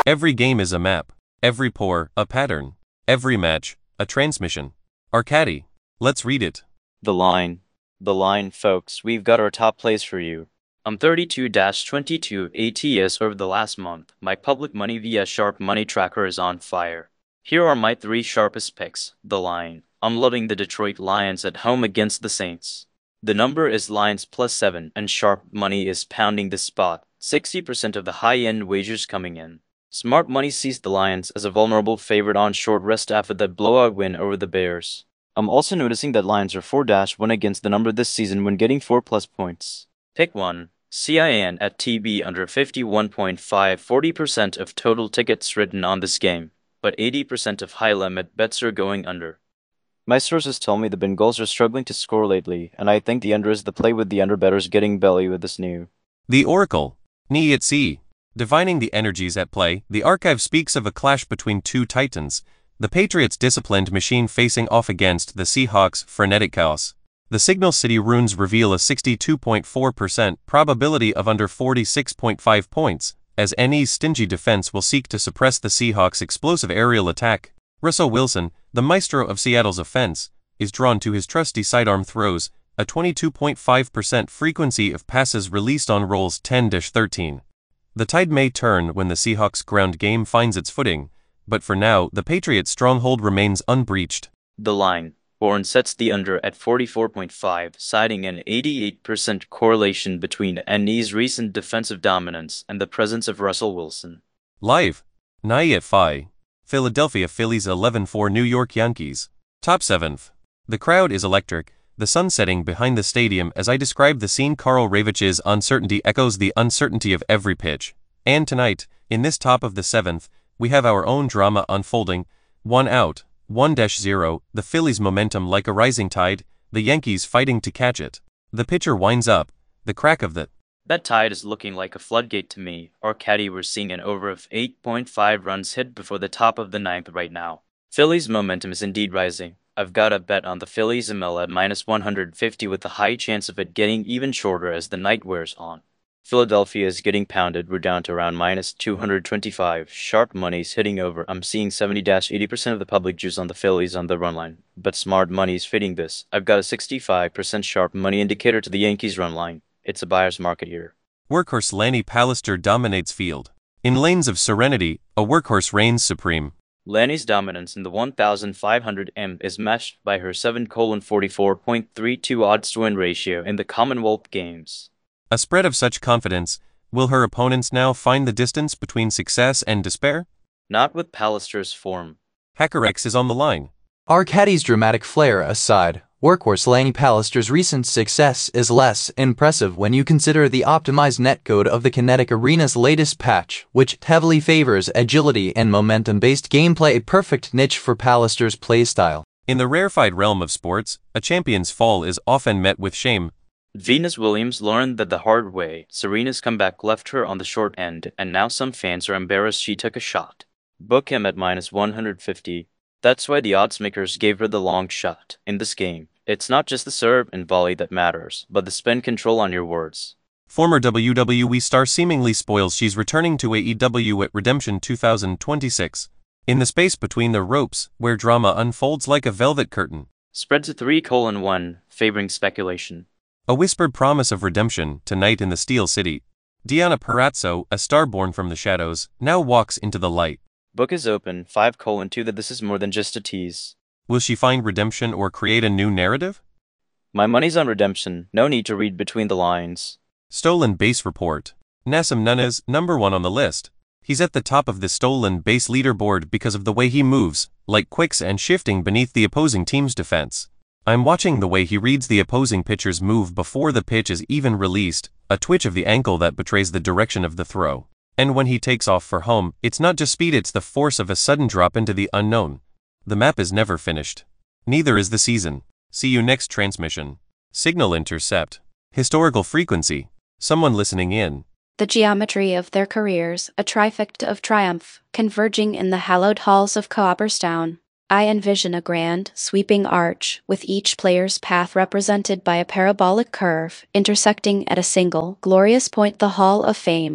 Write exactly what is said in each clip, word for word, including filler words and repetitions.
Every game is a map. Every pour, a pattern. Every match, a transmission. Arcady. Let's read it. The line. The line, folks. We've got our top plays for you. I'm thirty-two twenty-two A T S over the last month. My public money via Sharp Money Tracker is on fire. Here are my three sharpest picks. The line. I'm loving the Detroit Lions at home against the Saints. The number is Lions plus seven, and Sharp Money is pounding this spot. sixty percent of the high-end wagers coming in. Smart Money sees the Lions as a vulnerable favorite on short rest after that blowout win over the Bears. I'm also noticing that Lions are four one against the number this season when getting four plus points. Pick one. C I N at T B under fifty-one point five, forty percent of total tickets written on this game, but eighty percent of high-limit bets are going under. My sources tell me the Bengals are struggling to score lately, and I think the under is the play with the underbettors getting belly with this new. The Oracle. Ni at sea. Divining the energies at play, the archive speaks of a clash between two titans, the Patriots' disciplined machine facing off against the Seahawks' frenetic chaos. The Signal City runes reveal a sixty-two point four percent probability of under forty-six point five points, as N E's stingy defense will seek to suppress the Seahawks' explosive aerial attack. Russell Wilson, the maestro of Seattle's offense, is drawn to his trusty sidearm throws, a twenty-two point five percent frequency of passes released on rolls ten to thirteen. The tide may turn when the Seahawks' ground game finds its footing, but for now, the Patriots' stronghold remains unbreached. The line. Bourne sets the under at forty-four point five, citing an eighty-eight percent correlation between N E's recent defensive dominance and the presence of Russell Wilson. Live. Nai at five. Philadelphia Phillies eleven four New York Yankees. Top seventh. The crowd is electric, the sun setting behind the stadium as I describe the scene. Karl Ravitch's uncertainty echoes the uncertainty of every pitch. And tonight, in this top of the seventh, we have our own drama unfolding. One out, one zero, the Phillies' momentum like a rising tide, the Yankees fighting to catch it. The pitcher winds up, the crack of the That tide is looking like a floodgate to me. Arcady, we're seeing an over of eight point five runs hit before the top of the ninth right now. Phillies' momentum is indeed rising. I've got a bet on the Phillies M L at minus one hundred fifty with a high chance of it getting even shorter as the night wears on. Philadelphia is getting pounded. We're down to around minus two hundred twenty-five. Sharp money's hitting over. I'm seeing seventy to eighty percent of the public juice on the Phillies on the run line, but smart money's fitting this. I've got a sixty-five percent sharp money indicator to the Yankees run line. It's a buyer's market here. Workhorse Lanny Pallister dominates field. In lanes of serenity, a workhorse reigns supreme. Lanny's dominance in the fifteen hundred meters is matched by her seven forty-four point three two odds-to-win ratio in the Commonwealth Games. A spread of such confidence, will her opponents now find the distance between success and despair? Not with Pallister's form. HackerX is on the line. Arcady's dramatic flair aside, workhorse Lanny Pallister's recent success is less impressive when you consider the optimized netcode of the Kinetic Arena's latest patch, which heavily favors agility and momentum-based gameplay, a perfect niche for Pallister's playstyle. In the rarefied realm of sports, a champion's fall is often met with shame. Venus Williams learned that the hard way. Serena's comeback left her on the short end, and now some fans are embarrassed she took a shot. Book him at minus one hundred fifty. That's why the odds makers gave her the long shot. In this game, it's not just the serve and volley that matters, but the spin control on your words. Former W W E star seemingly spoils she's returning to A E W at Redemption two thousand twenty-six. In the space between the ropes, where drama unfolds like a velvet curtain. Spread to three colon one, favoring speculation. A whispered promise of redemption, tonight in the Steel City. Diana Perazzo, a star born from the shadows, now walks into the light. Book is open, five colon two that this is more than just a tease. Will she find redemption or create a new narrative? My money's on redemption, no need to read between the lines. Stolen base report. Nassim Nunez, number one on the list. He's at the top of the stolen base leaderboard because of the way he moves, like quicks and shifting beneath the opposing team's defense. I'm watching the way he reads the opposing pitcher's move before the pitch is even released, a twitch of the ankle that betrays the direction of the throw. And when he takes off for home, it's not just speed, it's the force of a sudden drop into the unknown. The map is never finished. Neither is the season. See you next transmission. Signal intercept. Historical frequency. Someone listening in. The geometry of their careers, a trifecta of triumph, converging in the hallowed halls of Cooperstown. I envision a grand, sweeping arch, with each player's path represented by a parabolic curve, intersecting at a single, glorious point, the Hall of Fame.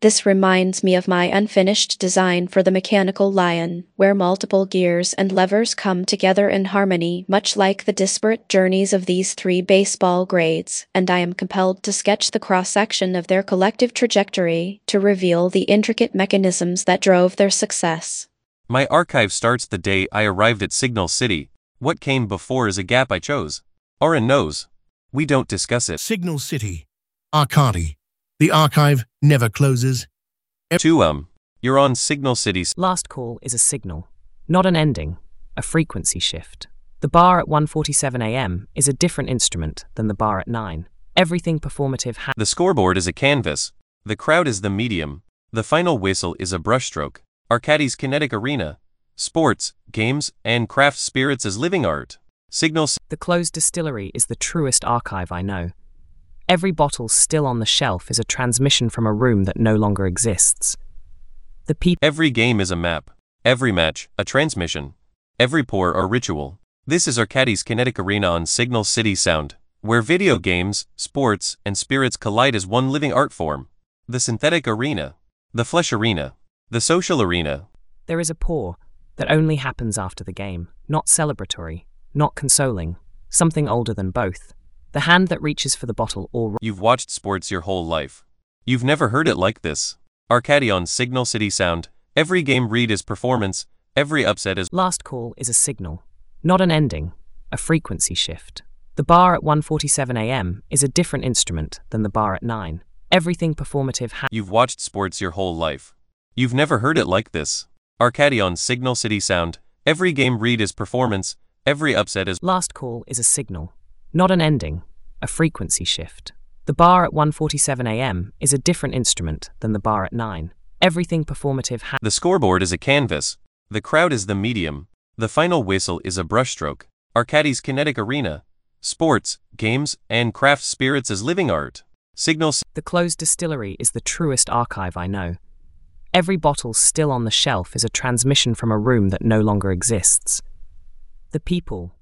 This reminds me of my unfinished design for the mechanical lion, where multiple gears and levers come together in harmony, much like the disparate journeys of these three baseball grades, and I am compelled to sketch the cross-section of their collective trajectory to reveal the intricate mechanisms that drove their success. My archive starts the day I arrived at Signal City. What came before is a gap I chose. Oren knows. We don't discuss it. Signal City. Arcadi. The archive never closes. Two um, you're on Signal City's. Last call is a signal, not an ending, a frequency shift. The bar at one forty-seven a m is a different instrument than the bar at nine. Everything performative ha- The scoreboard is a canvas. The crowd is the medium. The final whistle is a brushstroke. Arcadi's kinetic arena. Sports, games, and craft spirits as living art. Signal. The closed distillery is the truest archive I know. Every bottle still on the shelf is a transmission from a room that no longer exists. The people. Every game is a map. Every match, a transmission. Every pour, a ritual. This is Arcadi's kinetic arena on Signal City Sound, where video games, sports, and spirits collide as one living art form. The synthetic arena. The flesh arena. The social arena. There is a pour that only happens after the game, not celebratory, not consoling, something older than both. The hand that reaches for the bottle or... You've watched sports your whole life. You've never heard it like this. Arcadi on Signal City Sound. Every game read is performance. Every upset is... Last call is a signal, not an ending, a frequency shift. The bar at one forty-seven a m is a different instrument than the bar at nine. Everything performative ha- You've watched sports your whole life. You've never heard it like this. Arcadi on Signal City Sound. Every game read is performance. Every upset is... Last call is a signal, not an ending, a frequency shift. The bar at one forty-seven a m is a different instrument than the bar at nine. Everything performative ha- The scoreboard is a canvas. The crowd is the medium. The final whistle is a brushstroke. Arcadi's kinetic arena. Sports, games, and craft spirits as living art. Signal. The closed distillery is the truest archive I know. Every bottle still on the shelf is a transmission from a room that no longer exists. The people.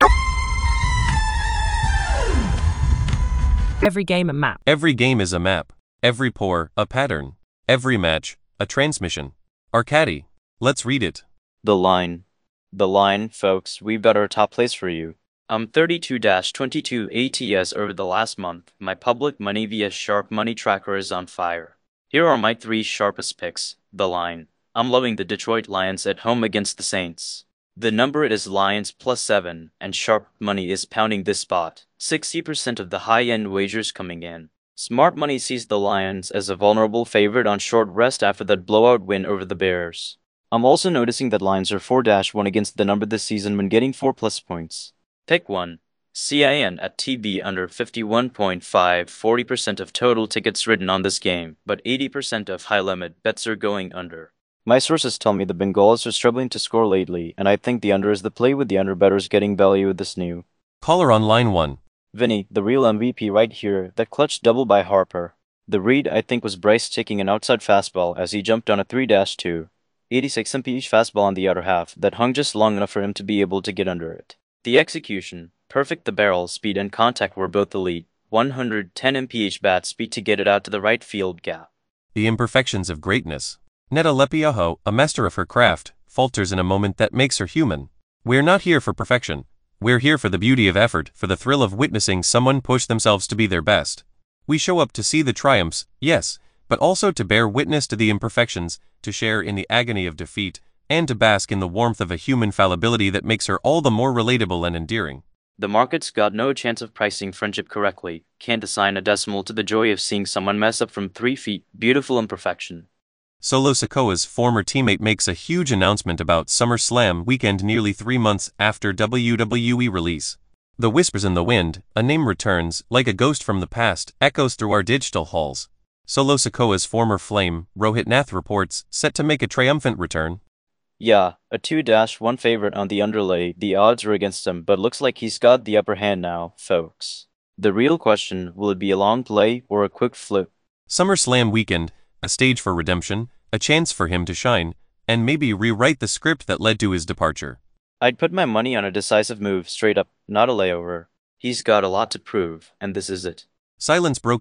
Every game a map. Every game is a map. Every pour, a pattern. Every match, a transmission. Arcadi. Let's read it. The line. The line, folks, we've got our top place for you. I'm thirty-two twenty-two A T S over the last month. My public money via Sharp Money Tracker is on fire. Here are my three sharpest picks. The line. I'm loving the Detroit Lions at home against the Saints. The number it is Lions plus seven, and Sharp Money is pounding this spot. sixty percent of the high-end wagers coming in. Smart Money sees the Lions as a vulnerable favorite on short rest after that blowout win over the Bears. I'm also noticing that Lions are four to one against the number this season when getting four plus points. Pick one. C I N at T B under fifty-one point five, forty percent of total tickets written on this game, but eighty percent of high-limit bets are going under. My sources tell me the Bengals are struggling to score lately, and I think the under is the play with the under bettors getting value with this new. Caller on line one. Vinny, the real M V P right here, that clutch double by Harper. The read I think was Bryce taking an outside fastball as he jumped on a three two. eighty-six M P H fastball on the outer half that hung just long enough for him to be able to get under it. The execution, perfect. The barrel, speed, and contact were both elite. one hundred ten M P H bat speed to get it out to the right field gap. The imperfections of greatness. Netta Lepiaho, a master of her craft, falters in a moment that makes her human. We're not here for perfection. We're here for the beauty of effort, for the thrill of witnessing someone push themselves to be their best. We show up to see the triumphs, yes, but also to bear witness to the imperfections, to share in the agony of defeat, and to bask in the warmth of a human fallibility that makes her all the more relatable and endearing. The market's got no chance of pricing friendship correctly, can't assign a decimal to the joy of seeing someone mess up from three feet, beautiful imperfection. Solo Sikoa's former teammate makes a huge announcement about SummerSlam weekend nearly three months after W W E release. The whispers in the wind, a name returns, like a ghost from the past, echoes through our digital halls. Solo Sikoa's former flame, Rohit Nath reports, set to make a triumphant return. Yeah, a two to one favorite on the underlay, the odds are against him, but looks like he's got the upper hand now, folks. The real question, will it be a long play or a quick flip? SummerSlam weekend, a stage for redemption, a chance for him to shine, and maybe rewrite the script that led to his departure. I'd put my money on a decisive move, straight up, not a layover. He's got a lot to prove, and this is it. Silence broken,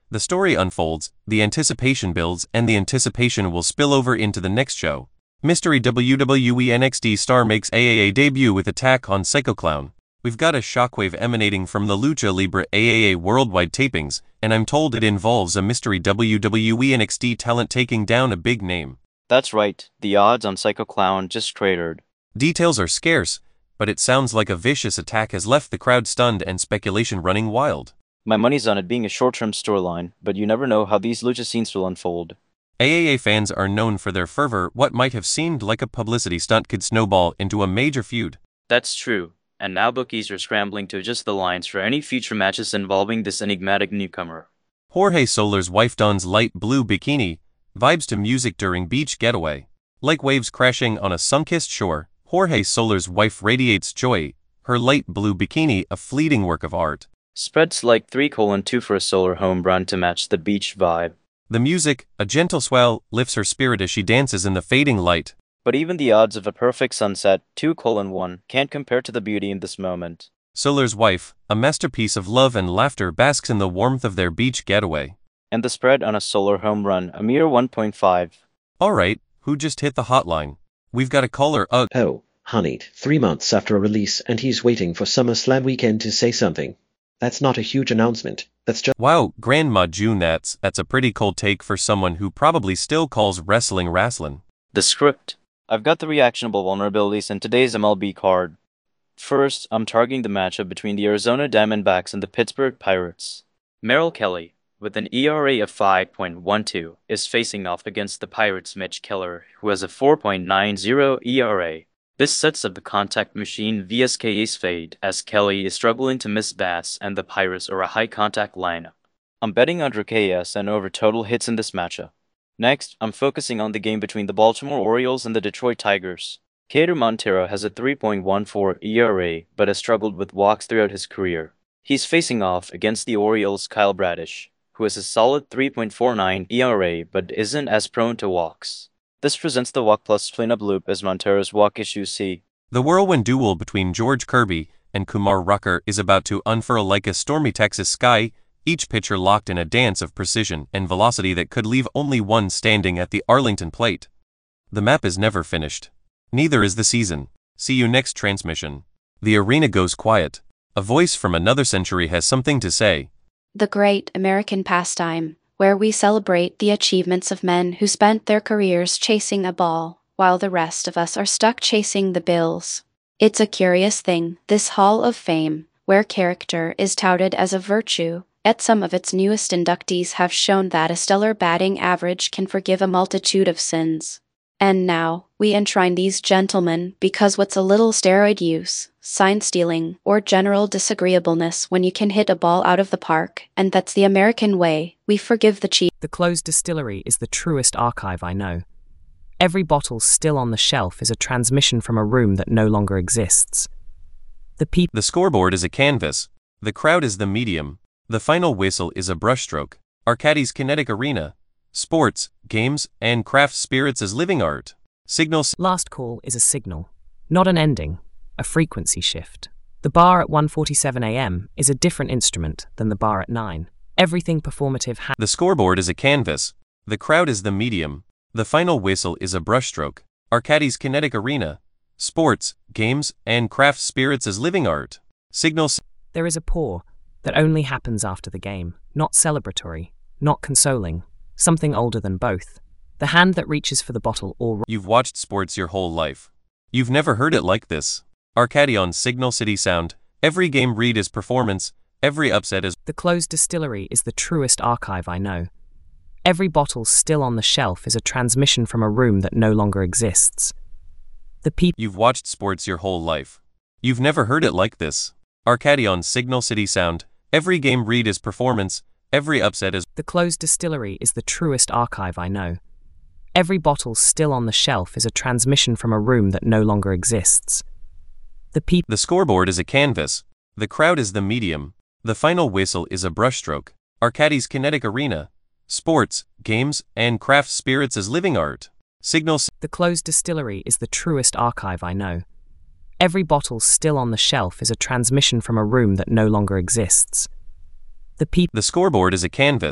The story unfolds, the anticipation builds, and the anticipation will spill over into the next show. Mystery W W E N X T star makes A A A debut with attack on Psycho Clown. We've got a shockwave emanating from the Lucha Libre A A A worldwide tapings, and I'm told it involves a mystery W W E N X T talent taking down a big name. That's right, the odds on Psycho Clown just cratered. Details are scarce, but it sounds like a vicious attack has left the crowd stunned and speculation running wild. My money's on it being a short-term storyline, but you never know how these lucha scenes will unfold. A A A fans are known for their fervor. What might have seemed like a publicity stunt could snowball into a major feud. That's true, and now bookies are scrambling to adjust the lines for any future matches involving this enigmatic newcomer. Jorge Soler's wife dons light blue bikini, vibes to music during beach getaway. Like waves crashing on a sun-kissed shore, Jorge Soler's wife radiates joy, her light blue bikini a fleeting work of art. Spreads like three colon two for a Soler home run to match the beach vibe. The music, a gentle swell, lifts her spirit as she dances in the fading light. But even the odds of a perfect sunset, two colon one, can't compare to the beauty in this moment. Soler's wife, a masterpiece of love and laughter, basks in the warmth of their beach getaway. And the spread on a Soler home run, a mere one point five. Alright, who just hit the hotline? We've got a caller. Uh, oh, honeyed, three months after a release and he's waiting for SummerSlam weekend to say something. That's not a huge announcement, that's just— Wow, Grandma June, that's, that's a pretty cold take for someone who probably still calls wrestling wrestling. The script. I've got the reactionable vulnerabilities in today's M L B card. First, I'm targeting the matchup between the Arizona Diamondbacks and the Pittsburgh Pirates. Merrill Kelly, with an E R A of five point one two, is facing off against the Pirates' Mitch Keller, who has a four point nine zero E R A. This sets up the contact machine V S K A's fade, as Kelly is struggling to miss bats and the Pirates are a high-contact lineup. I'm betting under K S and over total hits in this matchup. Next, I'm focusing on the game between the Baltimore Orioles and the Detroit Tigers. Kader Montero has a three point one four E R A, but has struggled with walks throughout his career. He's facing off against the Orioles' Kyle Bradish, who has a solid three point four nine E R A but isn't as prone to walks. This presents the walk plus cleanup loop as Montero's walk issue C. The whirlwind duel between George Kirby and Kumar Rucker is about to unfurl like a stormy Texas sky, each pitcher locked in a dance of precision and velocity that could leave only one standing at the Arlington plate. The map is never finished. Neither is the season. See you next transmission. The arena goes quiet. A voice from another century has something to say. The great American pastime, where we celebrate the achievements of men who spent their careers chasing a ball, while the rest of us are stuck chasing the bills. It's a curious thing, this Hall of Fame, where character is touted as a virtue, yet some of its newest inductees have shown that a stellar batting average can forgive a multitude of sins. And now, we enshrine these gentlemen because what's a little steroid use, sign stealing, or general disagreeableness when you can hit a ball out of the park, and that's the American way, we forgive the cheap. The closed distillery is the truest archive I know. Every bottle still on the shelf is a transmission from a room that no longer exists. The people— The scoreboard is a canvas. The crowd is the medium. The final whistle is a brushstroke. Arcadi's kinetic arena. Sports, games, and craft spirits as living art. Signals. Last call is a signal, not an ending, a frequency shift. The bar at one forty-seven a m is a different instrument than the bar at nine. Everything performative ha- The scoreboard is a canvas. The crowd is the medium. The final whistle is a brushstroke. Arcadi's kinetic arena. Sports, games, and craft spirits as living art. Signals. There is a pour that only happens after the game, not celebratory, not consoling, something older than both. The hand that reaches for the bottle or— You've watched sports your whole life. You've never heard it like this. Arcadi on Signal City Sound. Every game read is performance. Every upset is— The closed distillery is the truest archive I know. Every bottle still on the shelf is a transmission from a room that no longer exists. The people— You've watched sports your whole life. You've never heard it like this. Arcadi on Signal City Sound. Every game read is performance. Every upset is— The closed distillery is the truest archive I know. Every bottle still on the shelf is a transmission from a room that no longer exists. The people— The scoreboard is a canvas. The crowd is the medium. The final whistle is a brushstroke. Arcadi's kinetic arena. Sports, games, and craft spirits as living art. Signals. The closed distillery is the truest archive I know. Every bottle still on the shelf is a transmission from a room that no longer exists. The people— The scoreboard is a canvas.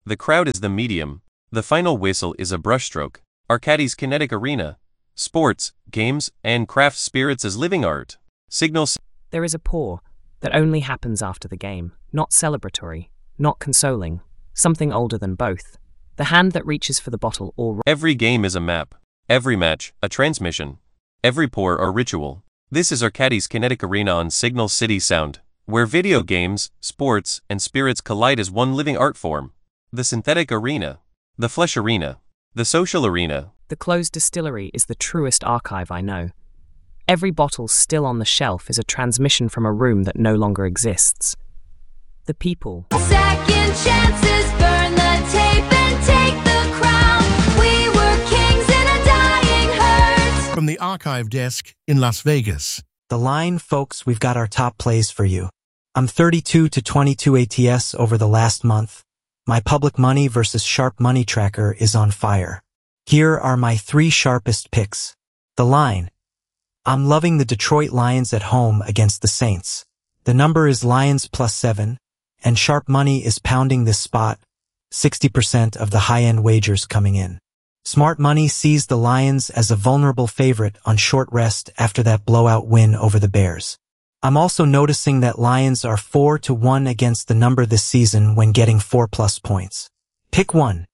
The crowd is the medium. The final whistle is a brushstroke. Arcadis Kinetic Arena. Sports, games, and craft spirits as living art. Signal. There is a pour that only happens after the game, not celebratory, not consoling, something older than both. The hand that reaches for the bottle or... Every game is a map. Every match, a transmission. Every pour a ritual. This is Arcadis Kinetic Arena on Signal City Sound, where video games, sports, and spirits collide as one living art form. The synthetic arena. The flesh arena. The social arena. The closed distillery is the truest archive I know. Every bottle still on the shelf is a transmission from a room that no longer exists. The people. Second chances, burn the tape and take the crown. We were kings in a dying herd. From the archive desk in Las Vegas. The line, folks, we've got our top plays for you. I'm thirty-two to twenty-two A T S over the last month. My public money versus sharp money tracker is on fire. Here are my three sharpest picks. The line. I'm loving the Detroit Lions at home against the Saints. The number is Lions plus seven, and sharp money is pounding this spot, sixty percent of the high-end wagers coming in. Smart money sees the Lions as a vulnerable favorite on short rest after that blowout win over the Bears. I'm also noticing that Lions are four to one against the number this season when getting four plus points. Pick one.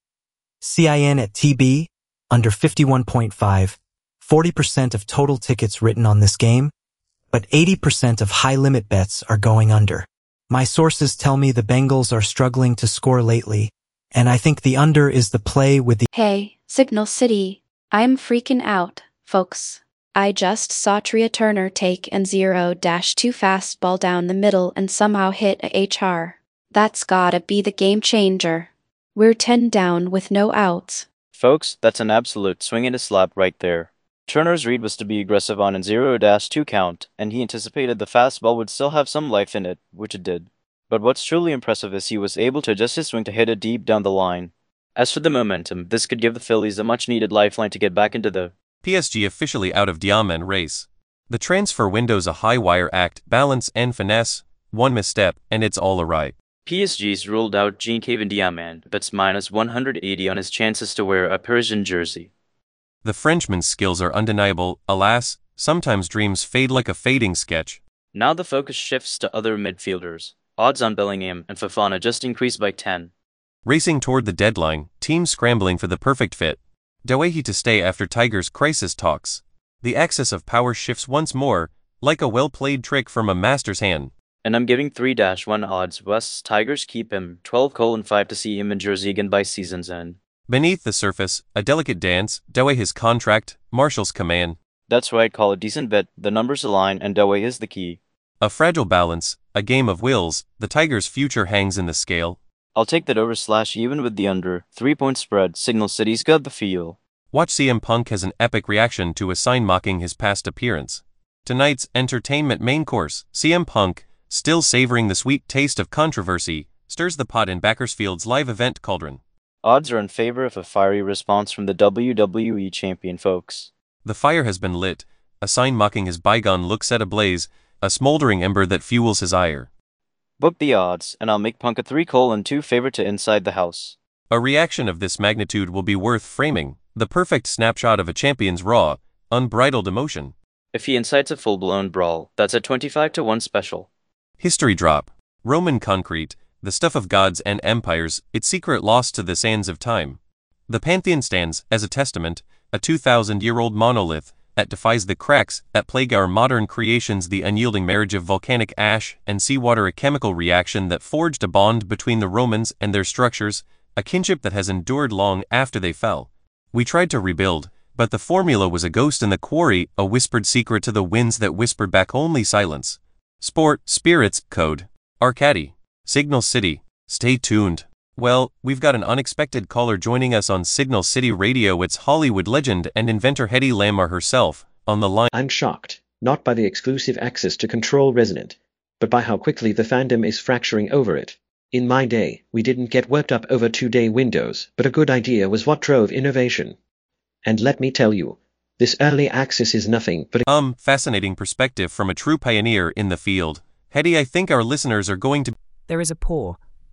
C I N at T B, under fifty-one point five, forty percent of total tickets written on this game, but eighty percent of high-limit bets are going under. My sources tell me the Bengals are struggling to score lately, and I think the under is the play with the... Hey, Signal City. I'm freaking out, folks. I just saw Tria Turner take an zero dash two fastball down the middle and somehow hit a H R. That's gotta be the game changer. We're ten down with no outs. Folks, that's an absolute swing and a slap right there. Turner's read was to be aggressive on a zero dash two count, and he anticipated the fastball would still have some life in it, which it did. But what's truly impressive is he was able to adjust his swing to hit it deep down the line. As for the momentum, this could give the Phillies a much-needed lifeline to get back into the P S G officially out of Diamond race. The transfer window's a high-wire act, balance and finesse, one misstep, and it's all awry. P S G's ruled out Jean-Kévin Diamand, bets minus one hundred eighty on his chances to wear a Parisian jersey. The Frenchman's skills are undeniable. Alas, sometimes dreams fade like a fading sketch. Now the focus shifts to other midfielders. Odds on Bellingham and Fofana just increased by ten. Racing toward the deadline, teams scrambling for the perfect fit. Doehi to stay after Tigers' crisis talks. The axis of power shifts once more, like a well-played trick from a master's hand. And I'm giving three to one odds West's Tigers keep him, twelve colon five to see him in jersey again by season's end. Beneath the surface, a delicate dance, Doehi's contract, Marshall's command. That's right, call a decent bet, the numbers align and Doehi is the key. A fragile balance, a game of wills, the Tigers' future hangs in the scale. I'll take that over slash even with the under, three-point spread, Signal City's got the feel. Watch C M Punk has an epic reaction to a sign mocking his past appearance. Tonight's entertainment main course, C M Punk, still savoring the sweet taste of controversy, stirs the pot in Bakersfield's live event cauldron. Odds are in favor of a fiery response from the W W E champion, folks. The fire has been lit, a sign mocking his bygone look set ablaze, a smoldering ember that fuels his ire. Book the odds, and I'll make Punk a three colon two favorite to inside the house. A reaction of this magnitude will be worth framing, the perfect snapshot of a champion's raw, unbridled emotion. If he incites a full-blown brawl, that's a twenty-five to one special. History drop. Roman concrete, the stuff of gods and empires, its secret lost to the sands of time. The Pantheon stands, as a testament, a two thousand year old monolith, that defies the cracks that plague our modern creations, the unyielding marriage of volcanic ash and seawater, a chemical reaction that forged a bond between the Romans and their structures, a kinship that has endured long after they fell. We tried to rebuild, but the formula was a ghost in the quarry, a whispered secret to the winds that whispered back only silence. Sport, spirits, code. Arcady. Signal City. Stay tuned. Well, we've got an unexpected caller joining us on Signal City Radio. It's Hollywood legend and inventor Hedy Lamarr herself, on the line. I'm shocked, not by the exclusive access to Control Resonant, but by how quickly the fandom is fracturing over it. In my day, we didn't get worked up over two-day windows, but a good idea was what drove innovation. And let me tell you, this early access is nothing but a Um, fascinating perspective from a true pioneer in the field. Hedy, I think our listeners are going to... There is a pour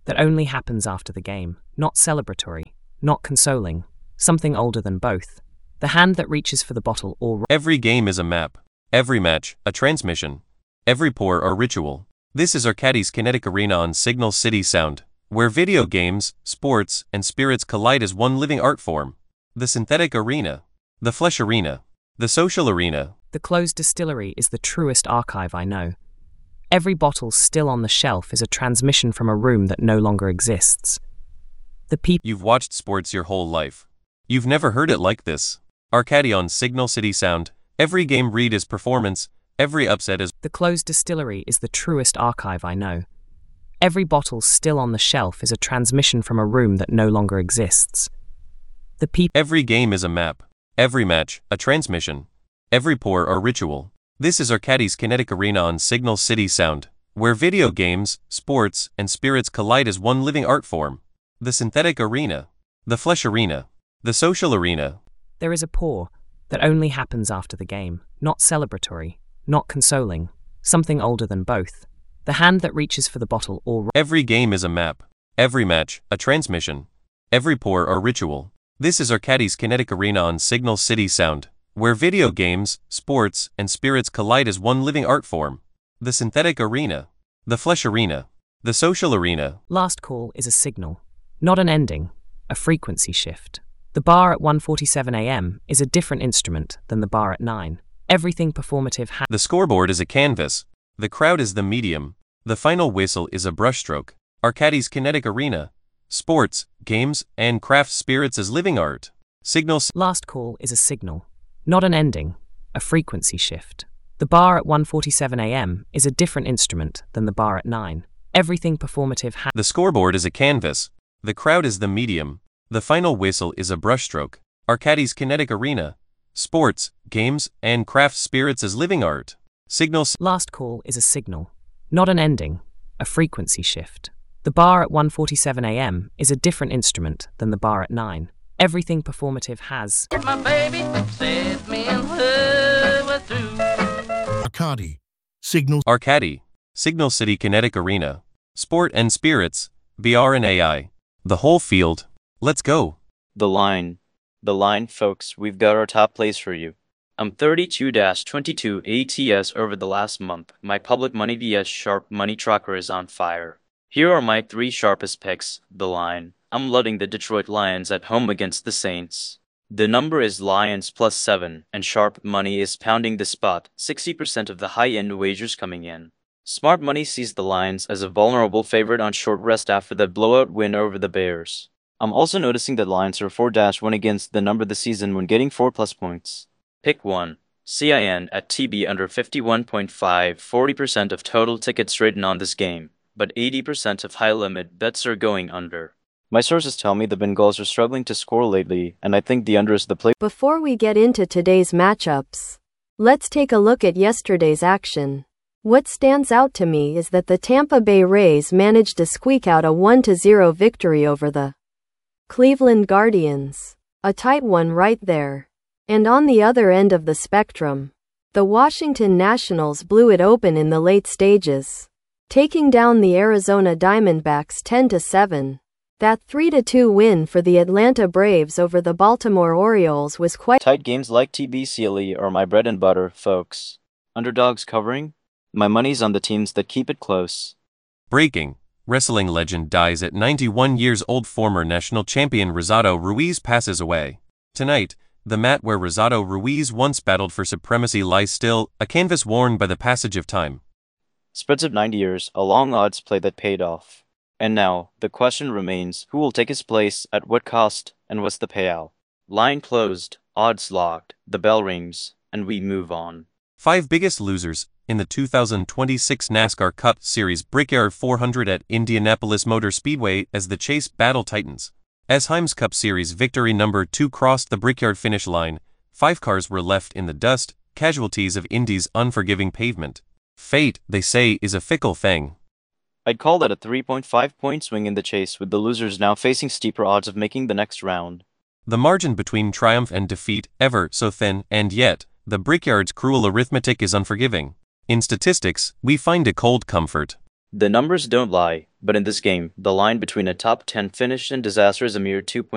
that only happens after the game, not celebratory, not consoling, something older than both. The hand that reaches for the bottle or Every game is a map. Every match, a transmission. Every pour a ritual. This is Arcadis Kinetic Arena on Signal City Sound, where video games, sports, and spirits collide as one living art form. The synthetic arena. The flesh arena. The social arena. The closed distillery is the truest archive I know. Every bottle still on the shelf is a transmission from a room that no longer exists. The people You've watched sports your whole life. You've never heard it like this. Arcadi on Signal City Sound. Every game read is performance. Every upset is. The closed distillery is the truest archive I know. Every bottle still on the shelf is a transmission from a room that no longer exists. The people Every game is a map. Every match, a transmission. Every pour a ritual. This is Arcadis Kinetic Arena on Signal City Sound, where video games, sports, and spirits collide as one living art form. The synthetic arena. The flesh arena. The social arena. There is a pour that only happens after the game, not celebratory, not consoling, something older than both. The hand that reaches for the bottle or Every game is a map. Every match, a transmission. Every pour a ritual. This is Arcadis Kinetic Arena on Signal City Sound, where video games, sports, and spirits collide as one living art form. The synthetic arena. The flesh arena. The social arena. Last call is a signal, not an ending, a frequency shift. The bar at one forty-seven a m is a different instrument than the bar at nine. Everything performative ha- The scoreboard is a canvas. The crowd is the medium. The final whistle is a brushstroke. Arcadis Kinetic Arena. Sports, games, and craft spirits as living art. Signals. Last call is a signal, not an ending, a frequency shift. The bar at one forty-seven a m is a different instrument than the bar at nine. Everything performative ha- The scoreboard is a canvas. The crowd is the medium. The final whistle is a brushstroke. Arcadis Kinetic Arena. Sports, games, and craft spirits as living art. Signals. Last call is a signal, not an ending, a frequency shift. The bar at one forty-seven a m is a different instrument than the bar at nine. Everything performative has. My baby said me and her were through. Arcadi. Signal. Arcadi. Signal City Kinetic Arena. Sport and spirits. B R and A I. The whole field. Let's go. The line. The line, folks, we've got our top plays for you. I'm thirty-two to twenty-two A T S over the last month. My public money vs Sharp Money Tracker is on fire. Here are my three sharpest picks. The line. I'm letting the Detroit Lions at home against the Saints. The number is Lions plus seven, and Sharp Money is pounding the spot, sixty percent of the high-end wagers coming in. Smart Money sees the Lions as a vulnerable favorite on short rest after the blowout win over the Bears. I'm also noticing that Lions are four to one against the number this season when getting four plus points. Pick one. C I N at T B under fifty-one point five, forty percent of total tickets written on this game, but eighty percent of high-limit bets are going under. My sources tell me the Bengals are struggling to score lately, and I think the under is the play. Before we get into today's matchups, let's take a look at yesterday's action. What stands out to me is that the Tampa Bay Rays managed to squeak out a one to zero victory over the Cleveland Guardians. A tight one right there. And on the other end of the spectrum, the Washington Nationals blew it open in the late stages, taking down the Arizona Diamondbacks ten to seven. That three to two win for the Atlanta Braves over the Baltimore Orioles was quite tight. Games like T B C L E are my bread and butter, folks. Underdogs covering? My money's on the teams that keep it close. Breaking. Wrestling legend dies at ninety-one years old. Former national champion Rosado Ruiz passes away. Tonight, the mat where Rosado Ruiz once battled for supremacy lies still, a canvas worn by the passage of time. Spreads of ninety years, a long odds play that paid off. And now, the question remains, who will take his place, at what cost, and what's the payout? Line closed, odds locked, the bell rings, and we move on. Five biggest losers in the two thousand twenty-six NASCAR Cup Series Brickyard four hundred at Indianapolis Motor Speedway as the Chase Battle Titans. As Himes Cup Series victory number two crossed the Brickyard finish line, five cars were left in the dust, casualties of Indy's unforgiving pavement. Fate, they say, is a fickle thing. I'd call that a three point five point swing in the chase, with the losers now facing steeper odds of making the next round. The margin between triumph and defeat ever so thin, and yet, the Brickyard's cruel arithmetic is unforgiving. In statistics, we find a cold comfort. The numbers don't lie, but in this game, the line between a top ten finish and disaster is a mere two point